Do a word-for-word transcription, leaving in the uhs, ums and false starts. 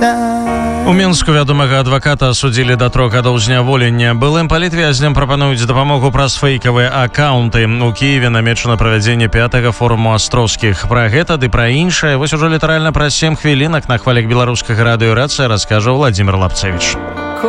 У Мінску вядомага адваката асудзілі да трох гадоў зняволення. Былым палітвязням прапануюць дапамогу праз фэйкавыя акаунты. У Кіеве намечана правядзенне пятага форуму астроўскіх. Пра гэта ды пра іншае вось ужо літаральна праз сем хвілінак на хвалях беларускага радыё «Рацыя» раскажа Владзімир Лапцевіч.